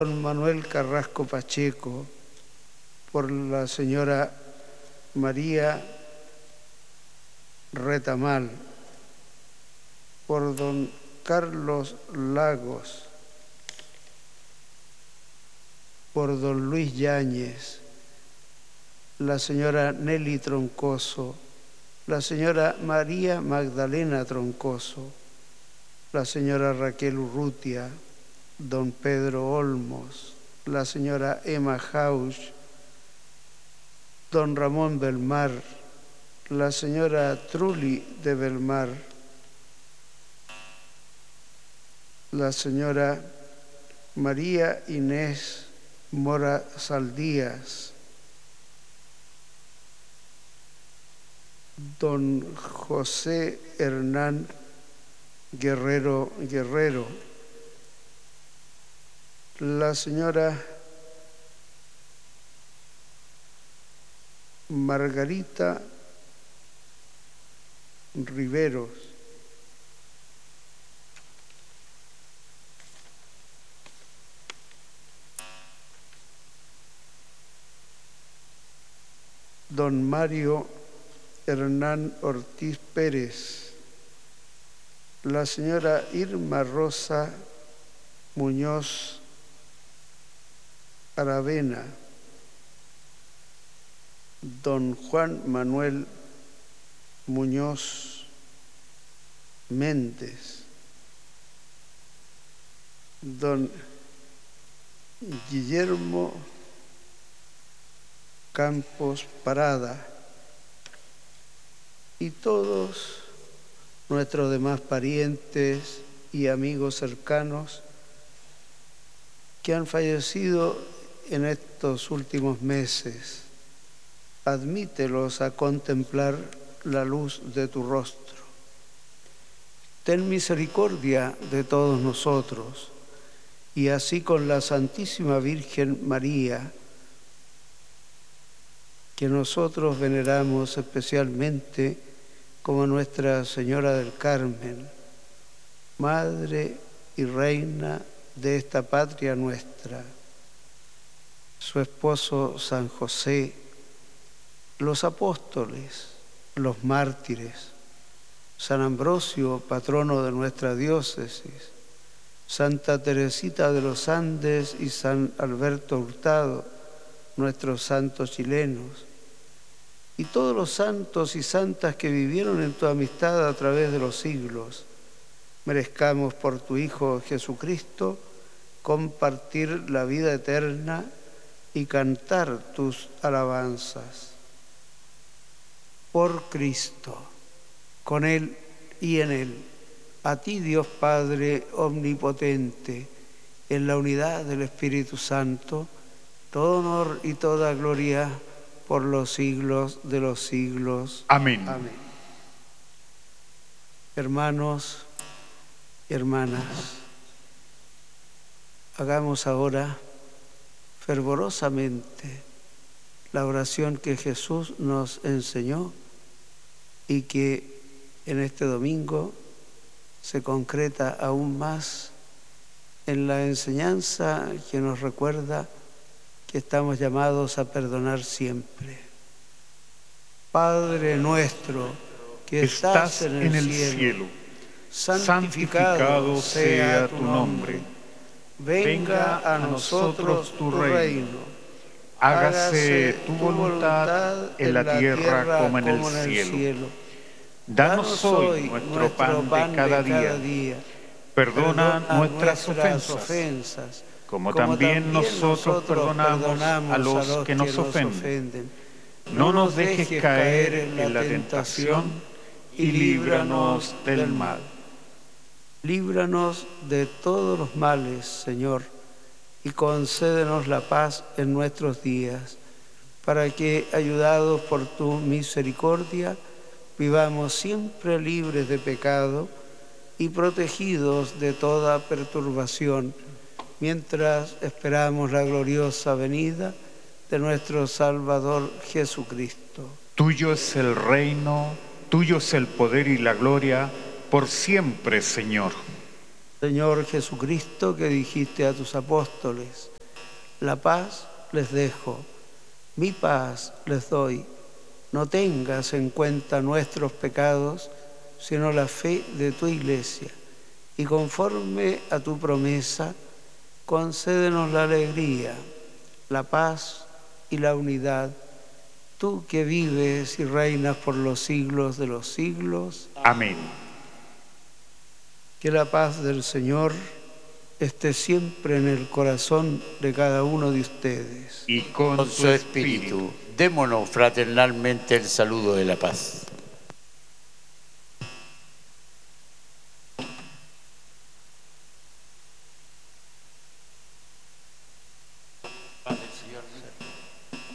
Don Manuel Carrasco Pacheco, por la señora María Retamal, por don Carlos Lagos, por don Luis Yáñez, la señora Nelly Troncoso, la señora María Magdalena Troncoso, la señora Raquel Urrutia, don Pedro Olmos, la señora Emma Hausch, don Ramón Belmar, la señora Truli de Belmar, la señora María Inés Mora Saldías, don José Hernán Guerrero, la señora Margarita Riveros, don Mario Hernán Ortiz Pérez, la señora Irma Rosa Muñoz Aravena, don Juan Manuel Muñoz Méndez, don Guillermo Campos Parada y todos nuestros demás parientes y amigos cercanos que han fallecido en estos últimos meses. Admítelos a contemplar la luz de tu rostro. Ten misericordia de todos nosotros, y así con la Santísima Virgen María, que nosotros veneramos especialmente como Nuestra Señora del Carmen, Madre y Reina de esta patria nuestra, su esposo San José, los apóstoles, los mártires, San Ambrosio, patrono de nuestra diócesis, Santa Teresita de los Andes y San Alberto Hurtado, nuestros santos chilenos, y todos los santos y santas que vivieron en tu amistad a través de los siglos, merezcamos por tu Hijo Jesucristo compartir la vida eterna y cantar tus alabanzas. Por Cristo, con Él y en Él, a ti Dios Padre omnipotente, en la unidad del Espíritu Santo, todo honor y toda gloria por los siglos de los siglos. Amén. Amén. Hermanos y hermanas, hagamos ahora fervorosamente la oración que Jesús nos enseñó y que en este domingo se concreta aún más en la enseñanza que nos recuerda que estamos llamados a perdonar siempre. Padre nuestro que estás en el cielo, santificado sea tu nombre. Venga a nosotros tu reino. Hágase tu voluntad en la tierra como en el cielo. Danos hoy nuestro pan de cada día. Perdona nuestras ofensas, como también nosotros perdonamos a los que nos ofenden. No nos dejes caer en la tentación y líbranos del mal. Líbranos de todos los males, Señor, y concédenos la paz en nuestros días, para que, ayudados por tu misericordia, vivamos siempre libres de pecado y protegidos de toda perturbación, mientras esperamos la gloriosa venida de nuestro Salvador Jesucristo. Tuyo es el reino, tuyo es el poder y la gloria, por siempre, Señor. Señor Jesucristo, que dijiste a tus apóstoles: La paz les dejo, mi paz les doy. No tengas en cuenta nuestros pecados, sino la fe de tu Iglesia. Y conforme a tu promesa, concédenos la alegría, la paz y la unidad. Tú que vives y reinas por los siglos de los siglos. Amén. Que la paz del Señor esté siempre en el corazón de cada uno de ustedes. Y con Con su espíritu, démonos fraternalmente el saludo de la paz.